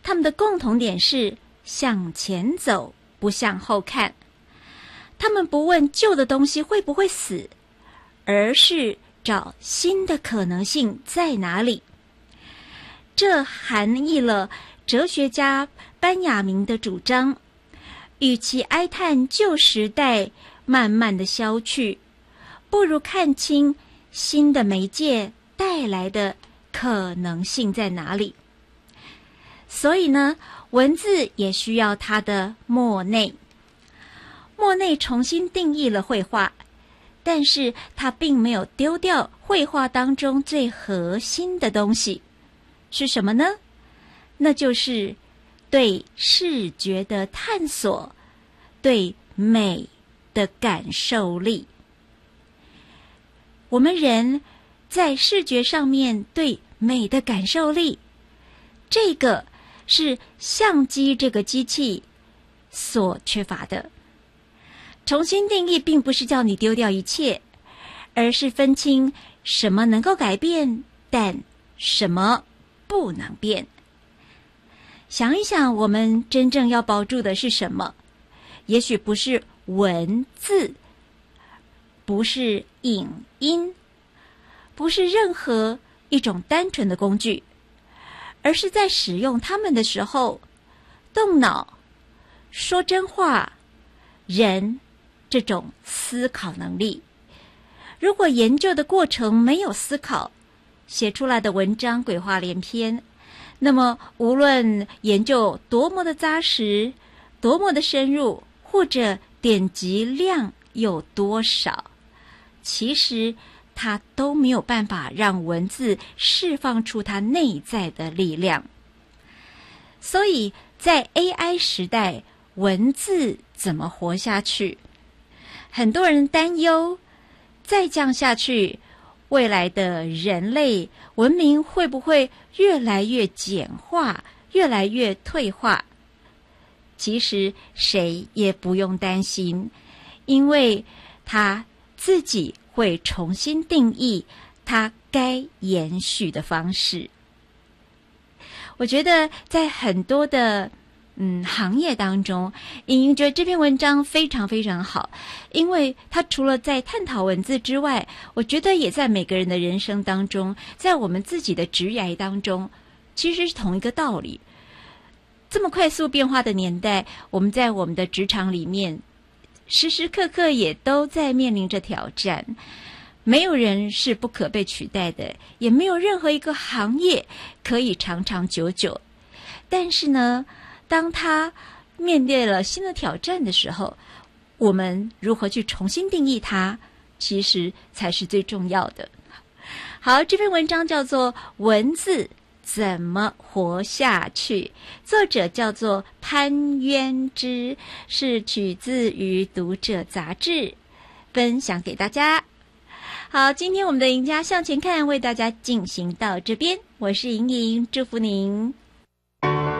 他们的共同点是向前走，不向后看。他们不问旧的东西会不会死，而是找新的可能性在哪里。这含义了哲学家班雅明的主张，与其哀叹旧时代慢慢的消去，不如看清新的媒介带来的可能性在哪里。所以呢，文字也需要它的莫内。莫内重新定义了绘画，但是他并没有丢掉绘画当中最核心的东西。是什么呢？那就是对视觉的探索，对美的感受力。我们人在视觉上面对美的感受力，这个是相机这个机器所缺乏的。重新定义并不是叫你丢掉一切，而是分清什么能够改变，但什么不能变。想一想，我们真正要保住的是什么？也许不是文字，不是影音，不是任何一种单纯的工具，而是在使用它们的时候，动脑，说真话，人这种思考能力。如果研究的过程没有思考，写出来的文章鬼话连篇，那么无论研究多么的扎实，多么的深入，或者点击量有多少，其实它都没有办法让文字释放出它内在的力量。所以在 AI 时代，文字怎么活下去？很多人担忧，再这样下去，未来的人类文明会不会越来越简化，越来越退化？其实谁也不用担心，因为他自己会重新定义他该延续的方式。我觉得在很多的行业当中，莹莹觉得这篇文章非常非常好，因为它除了在探讨文字之外，我觉得也在每个人的人生当中，在我们自己的职涯当中，其实是同一个道理。这么快速变化的年代，我们在我们的职场里面，时时刻刻也都在面临着挑战。没有人是不可被取代的，也没有任何一个行业可以长长久久。但是呢，当他面对了新的挑战的时候，我们如何去重新定义它，其实才是最重要的。好，这篇文章叫做《文字怎么活下去》，作者叫做潘渊之，是取自于《读者》杂志，分享给大家。好，今天我们的赢家向前看为大家进行到这边，我是莹莹，祝福您。